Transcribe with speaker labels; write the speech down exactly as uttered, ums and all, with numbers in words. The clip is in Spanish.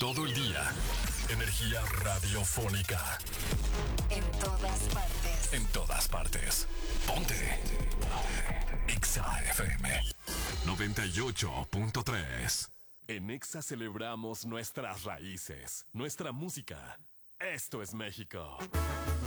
Speaker 1: todo el día. Energía radiofónica.
Speaker 2: En todas partes.
Speaker 1: En todas partes. Ponte. Exa F M noventa y ocho punto tres. En Exa celebramos nuestras raíces, nuestra música. Esto es México.